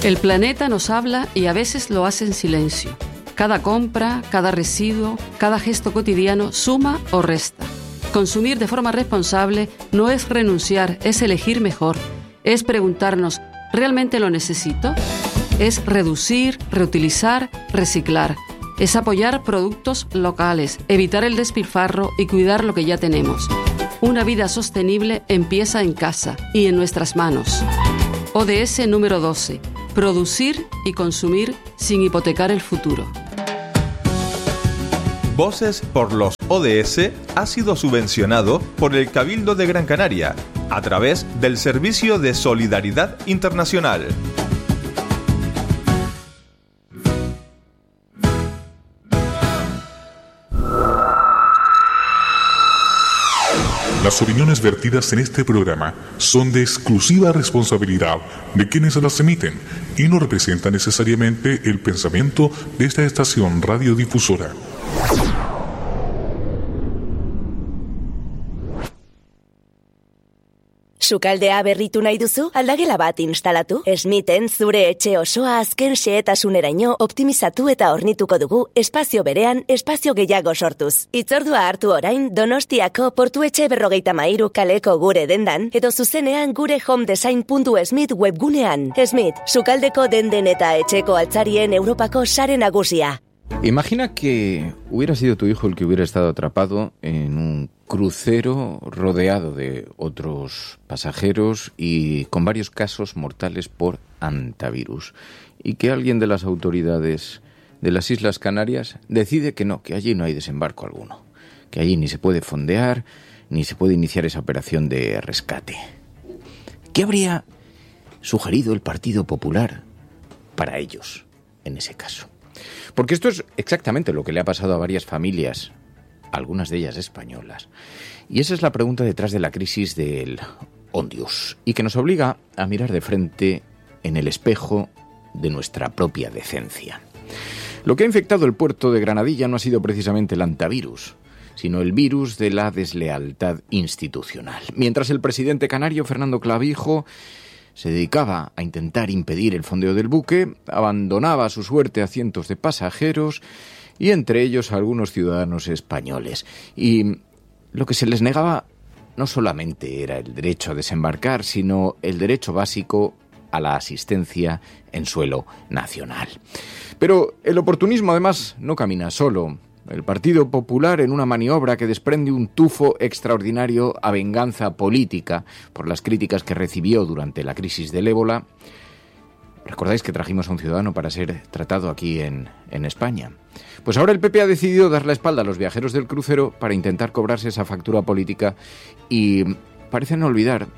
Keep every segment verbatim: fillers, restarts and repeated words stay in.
El planeta nos habla y a veces lo hace en silencio. Cada compra, cada residuo, cada gesto cotidiano suma o resta. Consumir de forma responsable no es renunciar, es elegir mejor. Es preguntarnos, ¿realmente lo necesito? Es reducir, reutilizar, reciclar. Es apoyar productos locales, evitar el despilfarro y cuidar lo que ya tenemos. Una vida sostenible empieza en casa y en nuestras manos. O D S número doce. Producir y consumir sin hipotecar el futuro. Voces por los O D S ha sido subvencionado por el Cabildo de Gran Canaria a través del Servicio de Solidaridad Internacional. Las opiniones vertidas en este programa son de exclusiva responsabilidad de quienes las emiten y no representan necesariamente el pensamiento de esta estación radiodifusora. Sukaldea berritu nahi duzu? Aldagela bat instalatu? Smiten zure etxe osoa azken xehetasuneraino optimizatu eta hornituko dugu espazio berean espazio gehiago sortuz. Hitzordua hartu orain Donostiako Portuetxe berrogeita mairu kaleko gure dendan edo zuzenean gure homedesign puntu smith webgunean. Smith, sukaldeko denden eta etxeko altzarien Europako sare nagusia. Imagina que hubiera sido tu hijo el que hubiera estado atrapado en un crucero rodeado de otros pasajeros y con varios casos mortales por hantavirus, y que alguien de las autoridades de las Islas Canarias decide que no, que allí no hay desembarco alguno, que allí ni se puede fondear ni se puede iniciar esa operación de rescate. ¿Qué habría sugerido el Partido Popular para ellos en ese caso? Porque esto es exactamente lo que le ha pasado a varias familias, algunas de ellas españolas. Y esa es la pregunta detrás de la crisis del Ondius, y que nos obliga a mirar de frente en el espejo de nuestra propia decencia. Lo que ha infectado el puerto de Granadilla no ha sido precisamente el hantavirus, sino el virus de la deslealtad institucional. Mientras el presidente canario, Fernando Clavijo, se dedicaba a intentar impedir el fondeo del buque, abandonaba a su suerte a cientos de pasajeros y entre ellos a algunos ciudadanos españoles. Y lo que se les negaba no solamente era el derecho a desembarcar, sino el derecho básico a la asistencia en suelo nacional. Pero el oportunismo además no camina solo. El Partido Popular, en una maniobra que desprende un tufo extraordinario a venganza política por las críticas que recibió durante la crisis del ébola. ¿Recordáis que trajimos a un ciudadano para ser tratado aquí en, en España? Pues ahora el P P ha decidido dar la espalda a los viajeros del crucero para intentar cobrarse esa factura política y parecen olvidar,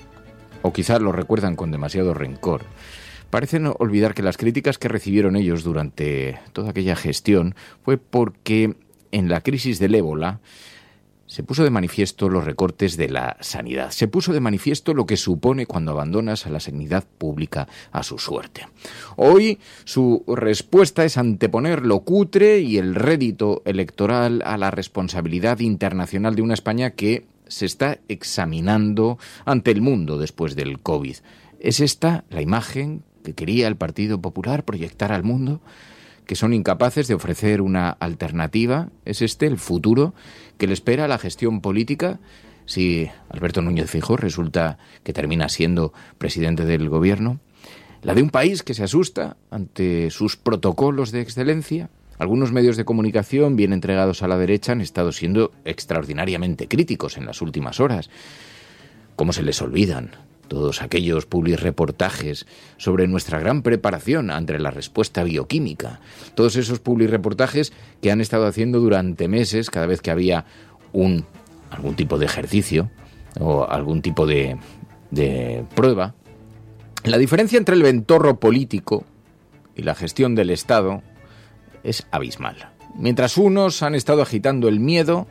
o quizás lo recuerdan con demasiado rencor, parecen olvidar que las críticas que recibieron ellos durante toda aquella gestión fue porque en la crisis del ébola se puso de manifiesto los recortes de la sanidad. Se puso de manifiesto lo que supone cuando abandonas a la sanidad pública a su suerte. Hoy su respuesta es anteponer lo cutre y el rédito electoral a la responsabilidad internacional de una España que se está examinando ante el mundo después del COVID. ¿Es esta la imagen que quería el Partido Popular proyectar al mundo? ¿Que son incapaces de ofrecer una alternativa? ¿Es este el futuro que le espera a la gestión política si Alberto Núñez Feijóo resulta que termina siendo presidente del gobierno? ¿La de un país que se asusta ante sus protocolos de excelencia? Algunos medios de comunicación bien entregados a la derecha han estado siendo extraordinariamente críticos en las últimas horas. ¿Cómo se les olvidan todos aquellos publireportajes sobre nuestra gran preparación ante la respuesta bioquímica? Todos esos publireportajes que han estado haciendo durante meses cada vez que había un algún tipo de ejercicio o algún tipo de, de prueba. La diferencia entre el ventorro político y la gestión del Estado es abismal. Mientras unos han estado agitando el miedo,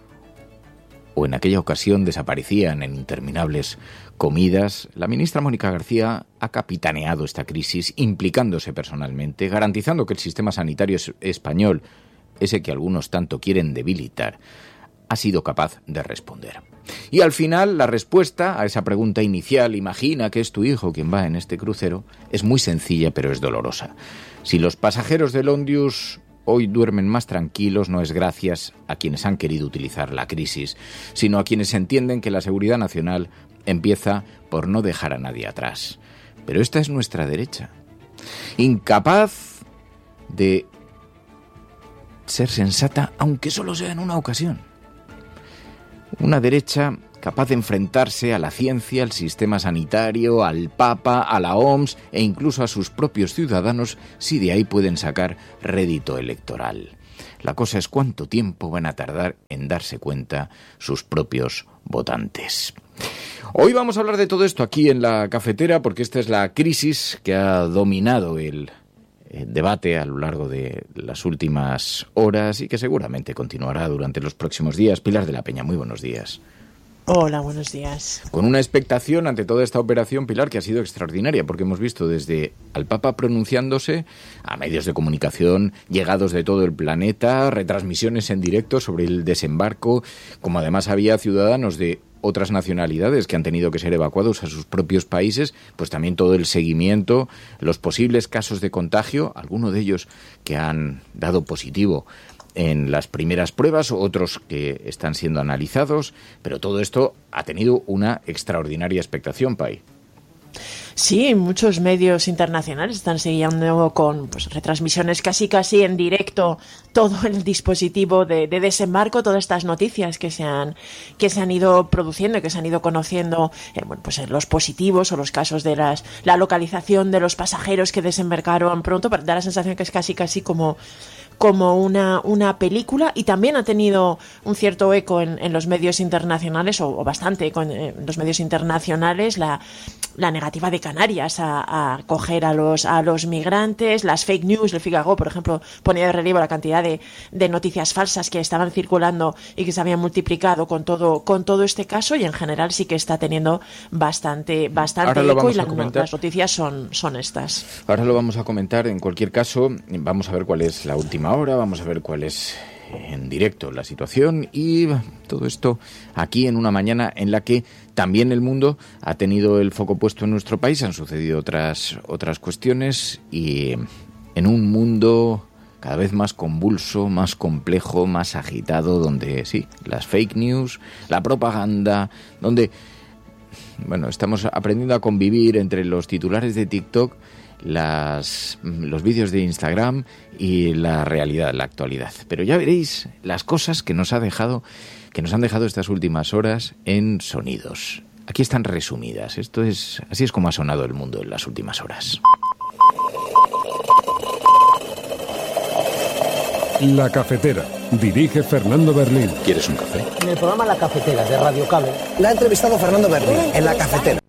o en aquella ocasión desaparecían en interminables comidas, la ministra Mónica García ha capitaneado esta crisis implicándose personalmente, garantizando que el sistema sanitario español, ese que algunos tanto quieren debilitar, ha sido capaz de responder. Y al final, la respuesta a esa pregunta inicial, imagina que es tu hijo quien va en este crucero, es muy sencilla pero es dolorosa. Si los pasajeros del Ondius hoy duermen más tranquilos, no es gracias a quienes han querido utilizar la crisis, sino a quienes entienden que la seguridad nacional empieza por no dejar a nadie atrás. Pero esta es nuestra derecha, incapaz de ser sensata, aunque solo sea en una ocasión. Una derecha capaz de enfrentarse a la ciencia, al sistema sanitario, al Papa, a la O M S e incluso a sus propios ciudadanos, si de ahí pueden sacar rédito electoral. La cosa es cuánto tiempo van a tardar en darse cuenta sus propios votantes. Hoy vamos a hablar de todo esto aquí en La Cafetera, porque esta es la crisis que ha dominado el debate a lo largo de las últimas horas y que seguramente continuará durante los próximos días. Pilar de la Peña, muy buenos días. Hola, buenos días. Con una expectación ante toda esta operación, Pilar, que ha sido extraordinaria, porque hemos visto desde al Papa pronunciándose a medios de comunicación llegados de todo el planeta, retransmisiones en directo sobre el desembarco, como además había ciudadanos de otras nacionalidades que han tenido que ser evacuados a sus propios países, pues también todo el seguimiento, los posibles casos de contagio, algunos de ellos que han dado positivo en las primeras pruebas, otros que están siendo analizados, pero todo esto ha tenido una extraordinaria expectación, Pai. Sí, muchos medios internacionales están siguiendo con pues, retransmisiones casi casi en directo todo el dispositivo de, de desembarco, todas estas noticias que se han que se han ido produciendo y que se han ido conociendo, eh, bueno, pues en los positivos o los casos de las la localización de los pasajeros que desembarcaron pronto, para dar la sensación que es casi casi como como una, una película, y también ha tenido un cierto eco en, en los medios internacionales, o, o bastante eco en, en los medios internacionales, la, la negativa de Canarias a, a acoger a los, a los migrantes, las fake news. El Figaro, por ejemplo, ponía de relieve la cantidad de, de noticias falsas que estaban circulando y que se habían multiplicado con todo, con todo este caso, y en general sí que está teniendo bastante, bastante eco, y la, no, las noticias son, son estas. Ahora lo vamos a comentar. En cualquier caso, vamos a ver cuál es la última hora, vamos a ver cuál es en directo la situación, y todo esto aquí en una mañana en la que también el mundo ha tenido el foco puesto en nuestro país. Han sucedido otras, otras cuestiones, y en un mundo cada vez más convulso, más complejo, más agitado, donde sí, las fake news, la propaganda, donde bueno, estamos aprendiendo a convivir entre los titulares de TikTok, Las, los vídeos de Instagram y la realidad, la actualidad. Pero ya veréis las cosas que nos ha dejado, que nos han dejado estas últimas horas en sonidos. Aquí están resumidas. Esto es, así es como ha sonado el mundo en las últimas horas. La Cafetera. Dirige Fernando Berlín. ¿Quieres un café? En el programa La Cafetera de Radio Cable la ha entrevistado Fernando Berlín en La Cafetera.